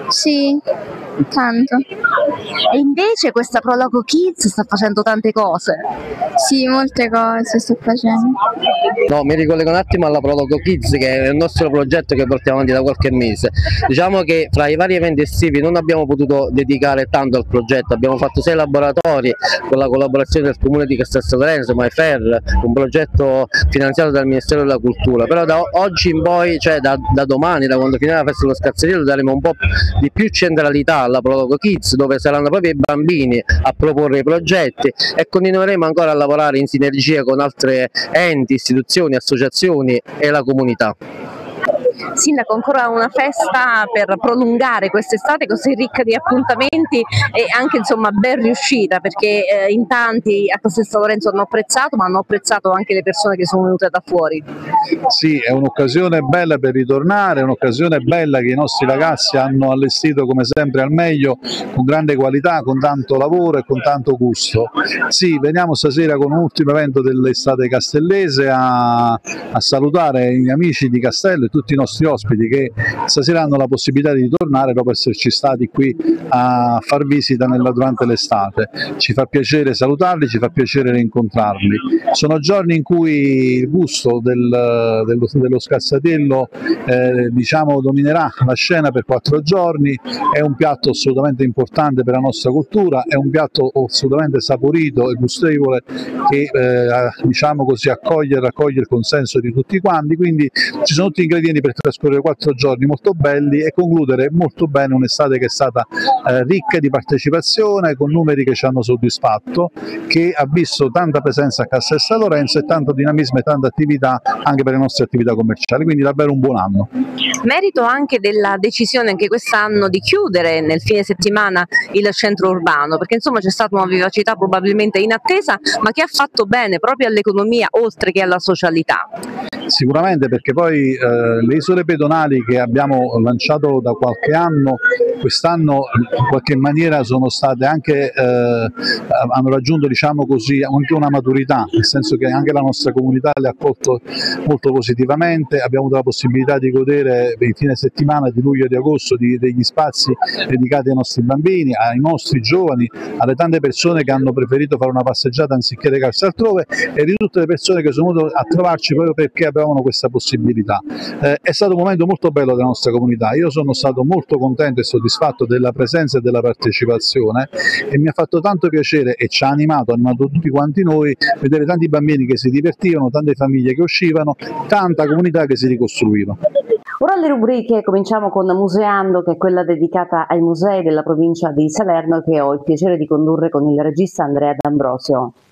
Sì, tanto. E invece questa Prologo Kids sta facendo tante cose. Sì, molte cose sto facendo. No, mi ricollego un attimo alla Prologo Kids, che è il nostro progetto che portiamo avanti da qualche mese. Diciamo che fra i vari eventi estivi non abbiamo potuto dedicare tanto al progetto, abbiamo fatto 6 laboratori con la collaborazione del Comune di Castel San Lorenzo, MyFair, un progetto finanziato dal Ministero della Cultura, però da oggi in poi, cioè da domani, da quando finirà la festa dello Scazzeriello, daremo un po' di più centralità alla Prologo Kids, dove saranno proprio i bambini a proporre i progetti, e continueremo ancora a lavorare in sinergia con altre enti, istituzioni, associazioni e la comunità. Sindaco, ancora una festa per prolungare quest'estate così ricca di appuntamenti e anche insomma ben riuscita, perché in tanti a Castel San Lorenzo hanno apprezzato, ma hanno apprezzato anche le persone che sono venute da fuori. Sì, è un'occasione bella per ritornare, è un'occasione bella che i nostri ragazzi hanno allestito come sempre al meglio, con grande qualità, con tanto lavoro e con tanto gusto. Sì, veniamo stasera con un ultimo evento dell'estate castellese a salutare gli amici di Castello e tutti i nostri ospiti che stasera hanno la possibilità di tornare dopo esserci stati qui a far visita durante l'estate. Ci fa piacere salutarli, ci fa piacere rincontrarli. Sono giorni in cui il gusto dello scazzatello diciamo dominerà la scena per 4 giorni, è un piatto assolutamente importante per la nostra cultura, è un piatto assolutamente saporito e gustevole che diciamo così raccoglie il consenso di tutti quanti, quindi ci sono tutti gli ingredienti per trascorrere 4 giorni molto belli e concludere molto bene un'estate che è stata ricca di partecipazione, con numeri che ci hanno soddisfatto, che ha visto tanta presenza a Castel San Lorenzo e tanto dinamismo e tanta attività anche per le nostre attività commerciali, quindi davvero un buon anno. Merito anche della decisione anche quest'anno di chiudere nel fine settimana il centro urbano, perché insomma c'è stata una vivacità probabilmente inattesa, ma che ha fatto bene proprio all'economia oltre che alla socialità. Sicuramente, perché poi le isole pedonali che abbiamo lanciato da qualche anno, quest'anno in qualche maniera sono state anche, hanno raggiunto diciamo così anche una maturità, nel senso che anche la nostra comunità le ha accolto molto positivamente, abbiamo avuto la possibilità di godere il fine settimana di luglio e di agosto degli spazi dedicati ai nostri bambini, ai nostri giovani, alle tante persone che hanno preferito fare una passeggiata anziché recarsi altrove e di tutte le persone che sono venute a trovarci proprio perché avevano questa possibilità. È stato un momento molto bello della nostra comunità, io sono stato molto contento e soddisfatto della presenza e della partecipazione e mi ha fatto tanto piacere e ci ha animato tutti quanti noi, vedere tanti bambini che si divertivano, tante famiglie che uscivano, tanta comunità che si ricostruiva. Ora alle rubriche, cominciamo con Museando, che è quella dedicata ai musei della provincia di Salerno, che ho il piacere di condurre con il regista Andrea D'Ambrosio.